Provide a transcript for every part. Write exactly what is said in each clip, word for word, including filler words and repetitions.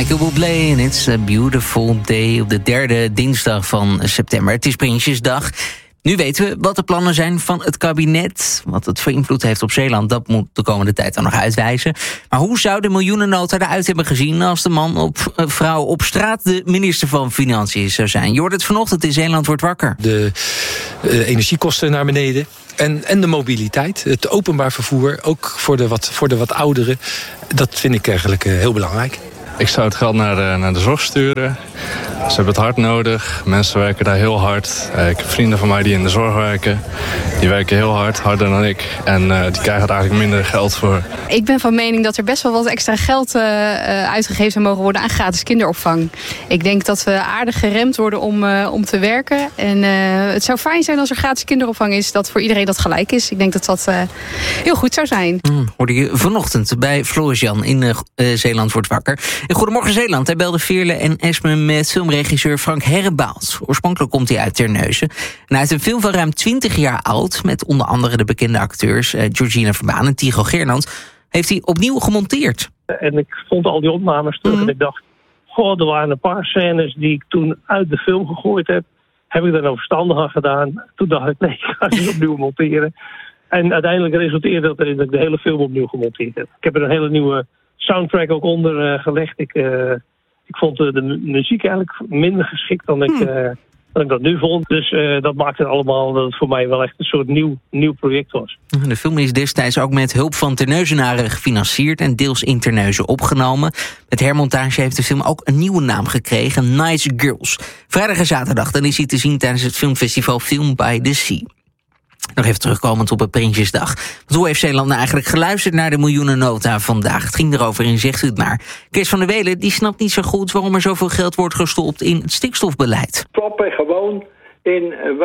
Michael Bublé en It's a Beautiful Day op de derde dinsdag van september. Het is Prinsjesdag. Nu weten we wat de plannen zijn van het kabinet. Wat het voor invloed heeft op Zeeland, dat moet de komende tijd dan nog uitwijzen. Maar hoe zou de miljoenennota eruit hebben gezien als de man op uh, vrouw op straat de minister van Financiën zou zijn? Je hoort het vanochtend in Zeeland wordt wakker. De uh, energiekosten naar beneden. En, en de mobiliteit, het openbaar vervoer, ook voor de wat, voor de wat ouderen. Dat vind ik eigenlijk uh, heel belangrijk. Ik zou het geld naar de, naar de zorg sturen. Ze hebben het hard nodig. Mensen werken daar heel hard. Ik heb vrienden van mij die in de zorg werken. Die werken heel hard, harder dan ik. En uh, die krijgen er eigenlijk minder geld voor. Ik ben van mening dat er best wel wat extra geld uh, uitgegeven zou mogen worden aan gratis kinderopvang. Ik denk dat we aardig geremd worden om, uh, om te werken. En uh, het zou fijn zijn als er gratis kinderopvang is, dat voor iedereen dat gelijk is. Ik denk dat dat uh, heel goed zou zijn. Hmm, hoorde je vanochtend bij Floris-Jan in uh, Zeeland wordt wakker. En Goedemorgen Zeeland, hij belde Veerle en Esme met filmregisseur Frank Herrebaalt. Oorspronkelijk komt hij uit Terneuzen. En hij heeft een film van ruim twintig jaar oud, met onder andere de bekende acteurs uh, Georgina Verbaan en Tycho Geerland, heeft hij opnieuw gemonteerd. En ik vond al die opnames terug mm. en ik dacht, goh, er waren een paar scènes die ik toen uit de film gegooid heb. Heb ik daar nou verstandig aan gedaan? Toen dacht ik, nee, ik ga het opnieuw monteren. En uiteindelijk resulteerde dat erin dat ik de hele film opnieuw gemonteerd heb. Ik heb er een hele nieuwe soundtrack ook onder uh, gelegd. Ik, uh, ik vond uh, de mu- muziek eigenlijk minder geschikt dan ik, uh, dan ik dat nu vond. Dus uh, dat maakte allemaal dat het voor mij wel echt een soort nieuw, nieuw project was. De film is destijds ook met hulp van Terneuzenaren gefinancierd en deels in Terneuzen opgenomen. Met hermontage heeft de film ook een nieuwe naam gekregen, Nice Girls. Vrijdag en zaterdag dan is hij te zien tijdens het filmfestival Film by the Sea. Nog even terugkomend op het Prinsjesdag. Want hoe heeft Zeeland nou eigenlijk geluisterd naar de miljoenennota vandaag? Het ging erover in Zegt u het maar. Kees van der Welen die snapt niet zo goed waarom er zoveel geld wordt gestopt in het stikstofbeleid. Stoppen gewoon in,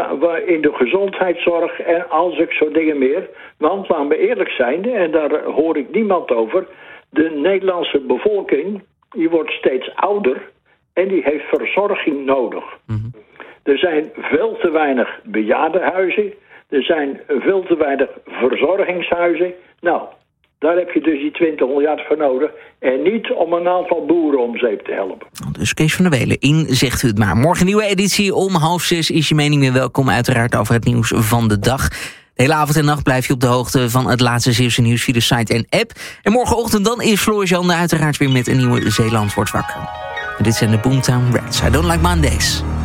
in de gezondheidszorg en al zulke soort dingen meer. Want laten we eerlijk zijn, en daar hoor ik niemand over, de Nederlandse bevolking die wordt steeds ouder en die heeft verzorging nodig. Mm-hmm. Er zijn veel te weinig bejaardenhuizen. Er zijn veel te weinig verzorgingshuizen. Nou, daar heb je dus die twintig miljard voor nodig. En niet om een aantal boeren om zeep te helpen. Dus Kees van der Welen in Zegt u het maar. Morgen een nieuwe editie om half zes is je mening weer welkom. Uiteraard over het nieuws van de dag. De hele avond en nacht blijf je op de hoogte van het laatste Zeeuwse nieuws via de site en app. En morgenochtend dan is Floris-Jan uiteraard weer met een nieuwe Zeeland wordt wakker. En dit zijn de Boomtown Rats. I don't like Mondays.